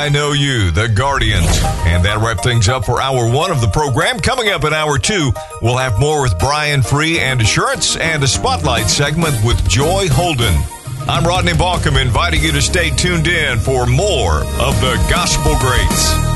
I Know You, The Guardians. And that wraps things up for hour one of the program. Coming up in hour two, we'll have more with Brian Free and Assurance and a spotlight segment with Joy Holden. I'm Rodney Balcom, inviting you to stay tuned in for more of the Gospel Greats.